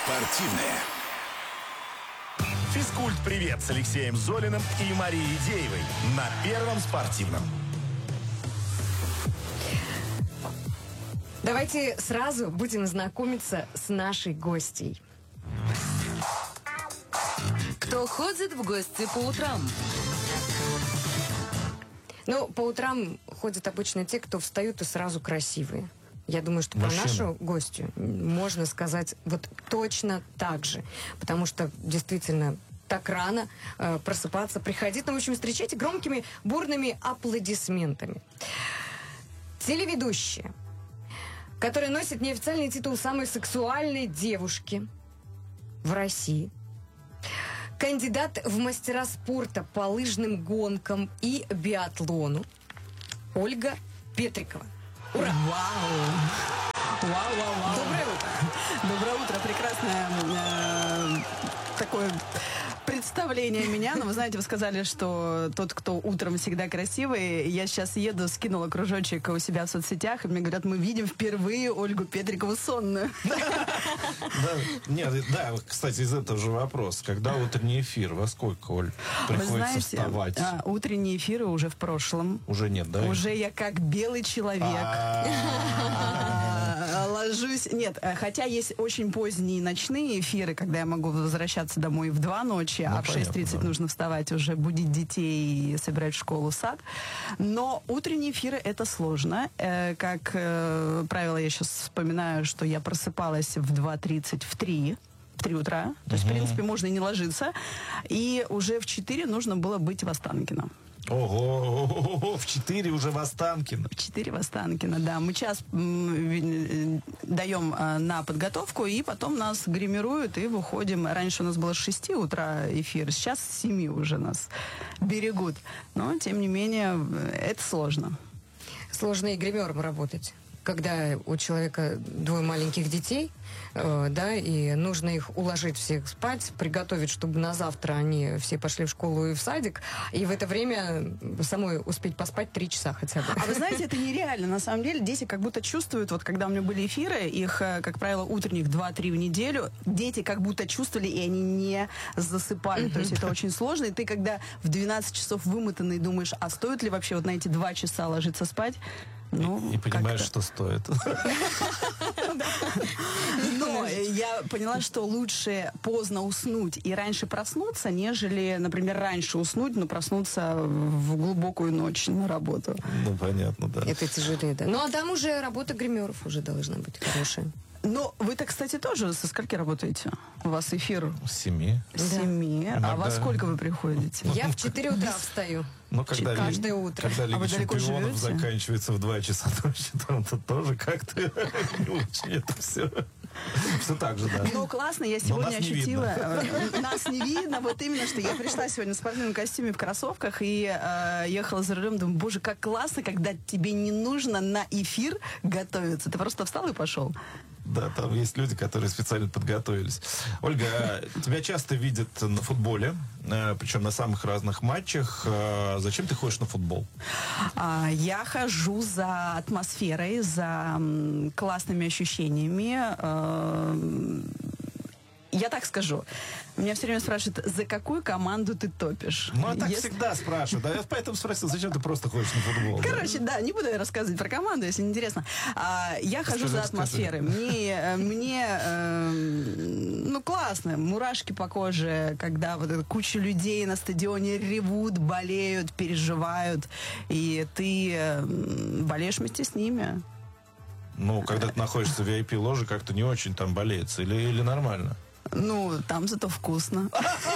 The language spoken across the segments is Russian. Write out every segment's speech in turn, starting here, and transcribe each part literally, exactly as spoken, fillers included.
Спортивная. Физкульт-привет с Алексеем Золиным и Марией Деевой на Первом спортивном. Давайте сразу будем знакомиться с нашей гостьей. Кто ходит в гости по утрам? Ну, по утрам ходят обычно те, кто встают и сразу красивые. Я думаю, что Мужчина. про нашу гостью можно сказать вот точно так же. Потому что действительно так рано э, просыпаться, приходить. Ну, в общем, встречайте громкими, бурными аплодисментами. Телеведущая, которая носит неофициальный титул самой сексуальной девушки в России. Кандидат в мастера спорта по лыжным гонкам и биатлону Ольга Петрикова. Ура! Вау! Вау, вау, вау! Доброе утро! Доброе утро! Прекрасное э, такое представление меня. Но вы знаете, вы сказали, что тот, кто утром всегда красивый. Я сейчас еду, скинула кружочек у себя в соцсетях, и мне говорят, мы видим впервые Ольгу Петрикову сонную. Нет, да, кстати, из этого же вопрос. Когда утренний эфир? Во сколько, Оль, приходится вставать? Утренние эфиры уже в прошлом. Уже нет, да? Уже я как белый человек. Ложусь. Нет, хотя есть очень поздние ночные эфиры, когда я могу возвращаться домой в два ночи, а в шесть тридцать нужно вставать, уже будить детей и собирать в школу, сад. Но утренние эфиры это сложно. Как правило, я сейчас вспоминаю, что я просыпалась в два тридцать, в три. В три утра. То есть, в принципе, можно и не ложиться. И уже в четыре нужно было быть в Останкино. Ого, в четыре уже в Останкино. В четыре в Останкино, да. Мы час м, даем а, на подготовку, и потом нас гримируют, и выходим. Раньше у нас было с шести утра эфир, сейчас с семи уже нас берегут. Но, тем не менее, это сложно. Сложно и гримером работать, когда у человека двое маленьких детей, э, да, и нужно их уложить всех спать, приготовить, чтобы на завтра они все пошли в школу и в садик, и в это время самой успеть поспать три часа хотя бы. А вы знаете, это нереально. На самом деле дети как будто чувствуют, вот когда у меня были эфиры, их, как правило, утренних два-три в неделю, дети как будто чувствовали, и они не засыпали. То есть это очень сложно, и ты когда в двенадцать часов вымотанный думаешь, а стоит ли вообще вот на эти два часа ложиться спать? Ну, и, и понимаешь, что стоит. Но я поняла, что лучше поздно уснуть и раньше проснуться, нежели, например, раньше уснуть, но проснуться в глубокую ночь на работу. Ну, понятно, да. Это тяжелее, да. Ну, а там уже работа гримеров уже должна быть хорошая. Но вы-то, кстати, тоже со скольки работаете? У вас эфир С семи. с семи. А во сколько вы приходите? Я в четыре утра встаю. Ну, когда Каждое ли- утро. Когда А Лига вы далеко Чемпионов живете? заканчивается в два часа ночи, там-то тоже как-то не очень это все. Все так же, да. Ну, классно, я сегодня нас не ощутила... э, Нас не видно, вот именно, что я пришла сегодня в спортивном костюме, в кроссовках, и э, ехала за рулем, думаю, боже, как классно, когда тебе не нужно на эфир готовиться. Ты просто встал и пошел. Да, там есть люди, которые специально подготовились. Ольга, тебя часто видят на футболе, причем на самых разных матчах. Зачем ты ходишь на футбол? А, Я хожу за атмосферой, за м, классными ощущениями. Э, Я так скажу. Меня все время спрашивают, за какую команду ты топишь? Ну, а так Если- всегда спрашивают. Да, я поэтому спросил, зачем ты просто ходишь на футбол? да? Короче, да, не буду я рассказывать про команду, если не интересно. А, я хожу за расскажи. атмосферой. Мне, э, мне э, ну, классно. Мурашки по коже, когда вот эта куча людей на стадионе ревут, болеют, переживают, и ты э, болеешь вместе с ними. Ну, когда ты находишься в ви ай пи-ложе, как-то не очень там болеется. Или, или нормально? Ну, там зато вкусно.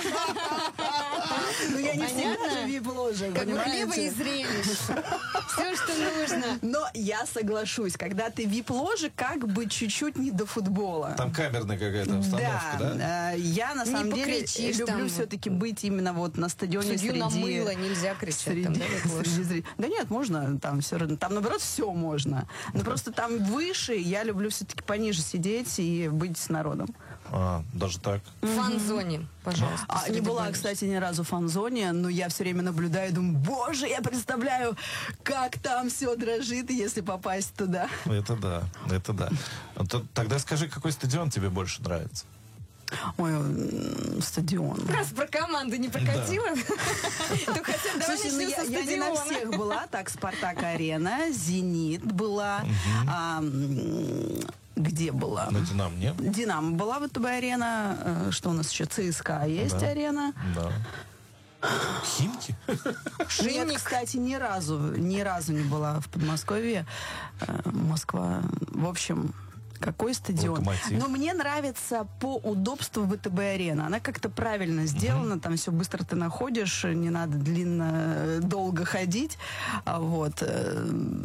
Ну, я не всегда же вип-ложе, Как бы хлеба и понимаете? зрелищ. Все, что нужно. Но я соглашусь, когда ты вип-ложе, как бы чуть-чуть не до футбола. Там камерная какая-то обстановка, да? Да, э, я на Не самом деле покричишь люблю там. все-таки быть именно вот на стадионе Судью среди... на мыло нельзя кричать. Среди, Там, да, вип-ложе? среди зрителей. Да нет, можно, там все равно, там наоборот все можно. Но просто там выше, я люблю все-таки пониже сидеть и быть с народом. А, даже так. В фан-зоне, пожалуйста. А, не среди была, болельщиков. кстати, ни разу в фан-зоне, но я все время наблюдаю и думаю, боже, я представляю, как там все дрожит, если попасть туда. Это да, это да. А то- Тогда скажи, какой стадион тебе больше нравится? Ой, м, стадион. Раз про команду не прокатила, то хотя бы давай Слушайте, ну, начнем я, со я не на стадиона. всех была. Так, Спартак-арена, Зенит была. А, м, где была? На Динамо, нет? Динамо была вот ВТБ-арена. Э, Что у нас еще? ЦСКА есть Да. арена. Да. Химки? Нет, кстати, ни разу, ни разу не была в Подмосковье. Э, Москва. В общем, какой стадион. Локомотив. Но мне нравится по удобству ВТБ-арена. Она как-то правильно сделана, там все быстро ты находишь, не надо длинно, э, долго ходить. А вот. э,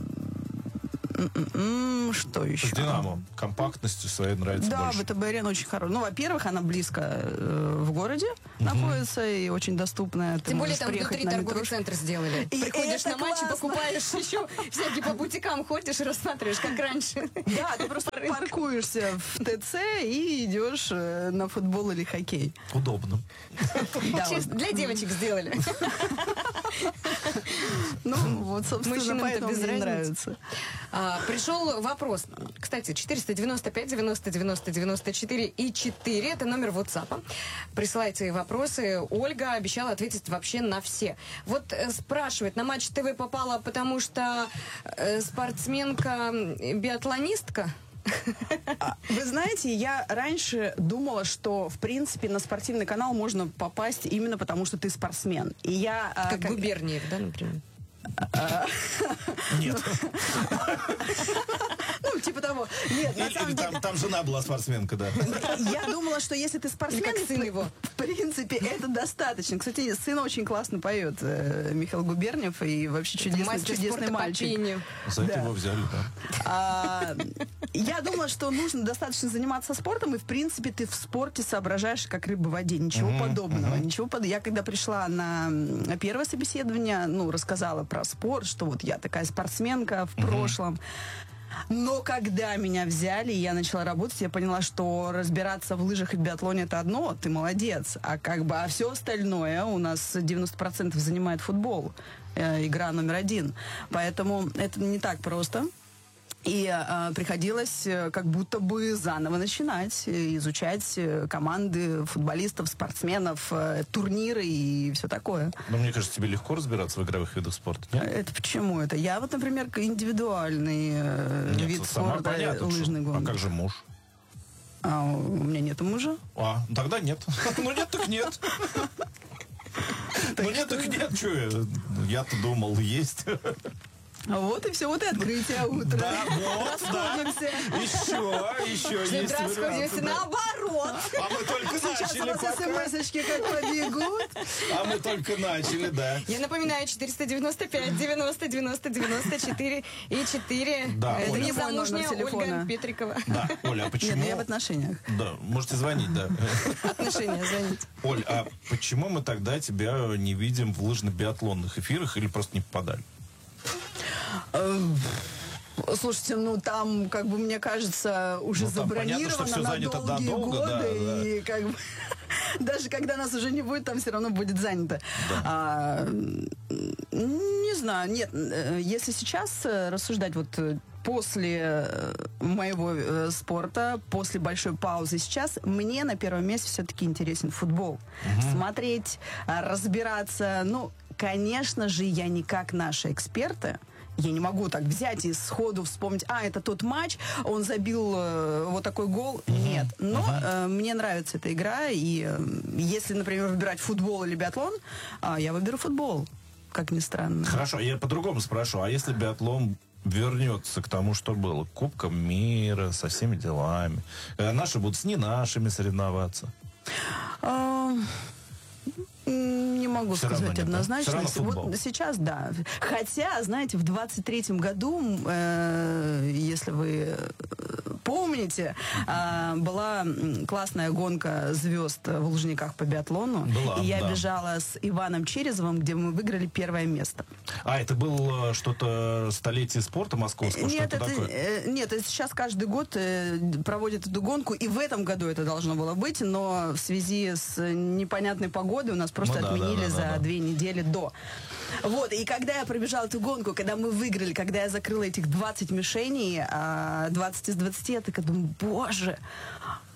м-м-м, Что еще? С Динамо. Компактностью своей нравится Да, больше. ВТБ-арена очень хорошая. Ну, во-первых, она близко э, в городе находится и очень доступная. Ты Тем более можешь там приехать внутри на торговый метро. центр сделали. И Приходишь это на матч и классно. покупаешь еще всякие по бутикам, ходишь и рассматриваешь, как раньше. Да, ты просто паркуешься в ТЦ и идешь э, на футбол или хоккей. Удобно. Да, Чисто вот. для девочек сделали. Ну, вот, собственно, Мужчинам-то поэтому без мне разницы. нравится. А, пришел вопрос. Кстати, четыреста девяносто пять девяносто девяносто девяносто четыре и четыре. Это номер WhatsApp. Присылайте вопросы. Ольга обещала ответить вообще на все. Вот э, спрашивает, на Матч ТВ попала, потому что э, спортсменка-биатлонистка? А, Вы знаете, я раньше думала, что, в принципе, на спортивный канал можно попасть именно потому, что ты спортсмен. И я... а, Как Губерниев, да, например? Нет. Ну, типа того. Нет, на Или- самом или деле... там, там жена была спортсменка, да. Я думала, что если ты спортсмен, Или как сын в- его. в принципе, это достаточно. Кстати, сын очень классно поет, э, Михаил Губерниев, и вообще чудесный, Мастер чудесный спорта по мальчик. пению. За это Да. его взяли, да. А, я думала, что нужно достаточно заниматься спортом, и, в принципе, ты в спорте соображаешь, как рыба в воде. Ничего подобного. Ничего под... Я, когда пришла на м, первое собеседование, ну, рассказала про спорт, что вот я такая спортсменка в прошлом. Но когда меня взяли, и я начала работать, я поняла, что разбираться в лыжах и биатлоне — это одно, ты молодец. А как бы, а все остальное у нас девяносто процентов занимает футбол. Э, игра номер один. Поэтому это не так просто. И э, приходилось э, как будто бы заново начинать, э, изучать э, команды футболистов, спортсменов, э, турниры и все такое. Но мне кажется, тебе легко разбираться в игровых видах спорта, нет? Это почему это? Я вот, например, индивидуальный э, Нет, вид сама спорта, понятно, лыжный что- гонки. А как же муж? А у меня нет мужа. А, тогда нет. Ну нет, так нет. Ну нет, так нет, что я? Я-то думал, есть. Вот и все, вот и открытие утра. Да, вот, да. Расходимся. Еще, еще Что-то есть расходимся варианты, да. Наоборот. А мы только Сейчас у начали нас пока. смс-очки как побегут. А мы только начали, да. Я напоминаю, четыреста девяносто пять девяносто девяносто девяносто четыре и четыре. Да, Это Оля. незамужняя Мой номер телефона. Ольга Петрикова. Да, Оля, а почему... Нет, ну я в отношениях. Да, можете звонить, да. Отношения звонить. Оль, а почему мы тогда тебя не видим в лыжно-биатлонных эфирах или просто не попадали? Эм, Слушайте, ну там, как бы, мне кажется, уже Ну, там понятно, забронировано что всё на занято долгие надолго, годы. да, да. И как бы даже когда нас уже не будет, там все равно будет занято. А, не знаю, нет, э, если сейчас э, рассуждать вот э, после э, моего э, спорта, после большой паузы сейчас, мне на первом месте все-таки интересен футбол. Смотреть, э, разбираться. Ну, конечно же, я не как наши эксперты. Я не могу так взять и сходу вспомнить, а, это тот матч, он забил э, вот такой гол. Нет. Но э, мне нравится эта игра, и э, если, например, выбирать футбол или биатлон, а, я выберу футбол, как ни странно. Хорошо, я по-другому спрошу. А если биатлон вернется к тому, что было? К Кубкам мира, со всеми делами. Э, Наши будут с не нашими соревноваться. А, м, Не могу Всё равно сказать нет, да? однозначно. Всё равно футбол. Вот сейчас, да. Хотя, знаете, в двадцать третьем году, э, если вы э, помните, э, была м, классная гонка звезд в Лужниках по биатлону. Была, и я да. бежала с Иваном Черезовым, где мы выиграли первое место. А, это было что-то столетие спорта московского, Нет, что-то это, такое? э, нет, это сейчас каждый год э, проводят эту гонку, и в этом году это должно было быть, но в связи с непонятной погодой у нас просто Ну да, отменили да, да, за да, да. две недели до. Вот, и когда я пробежала эту гонку, когда мы выиграли, когда я закрыла этих двадцать мишеней, а, двадцать из двадцати, я такая думаю, боже,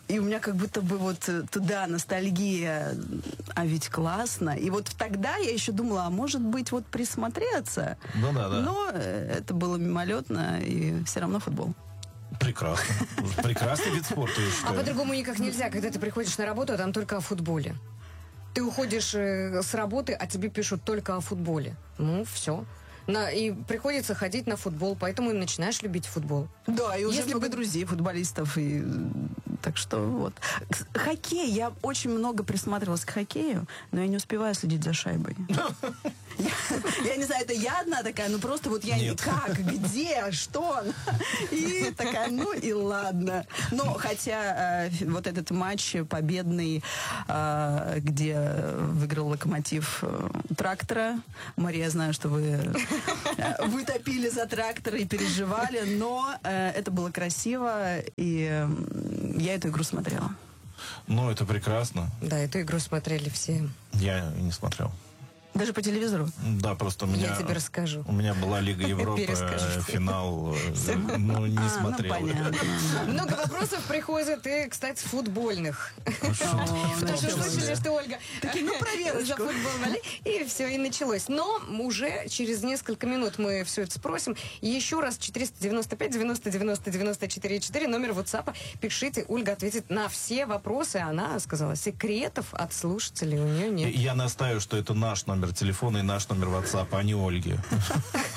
И у меня как будто бы вот туда ностальгия, а ведь классно. И вот тогда я еще думала, а может быть вот присмотреться. Ну да, да. Но это было мимолетно, и все равно футбол. Прекрасно. Прекрасный вид спорта, я А считаю. по-другому никак нельзя, когда ты приходишь на работу, а там только о футболе. Ты уходишь э, с работы, а тебе пишут только о футболе. Ну, все. На, и приходится ходить на футбол, поэтому и начинаешь любить футбол. Да, и уже Если много бы- друзей, футболистов. И... Так что вот. К- Хоккей. Я очень много присматривалась к хоккею, но я не успеваю следить за шайбой. Я я не знаю, это я одна такая, ну просто вот я не Нет. как, где, что. И такая, ну и ладно. Но хотя э, вот этот матч победный, э, где выиграл Локомотив э, Трактора. Мария, я знаю, что вы э, вы топили за Трактор и переживали, но э, это было красиво, и э, я эту игру смотрела. Ну, это прекрасно. Да, эту игру смотрели все. Я не смотрел. Даже по телевизору. Да, просто у меня... Я тебе расскажу. У меня была Лига Европы, Перескажешь. э, финал, э, ну, не А, ну, смотрел. понятно. Много вопросов приходит и, кстати, футбольных. Ну, что ты? Потому что началось. слышали, что Ольга Такие, ну, проверочку. за футбол болеет, и все, и началось. Но уже через несколько минут мы все это спросим. Еще раз четыреста девяносто пять девяносто девяносто девяносто четыре четыре, номер WhatsApp. Пишите, Ольга ответит на все вопросы. Она сказала, секретов от слушателей у нее нет. Я настаиваю, что это наш номер телефона и наш номер WhatsApp, а не Ольги.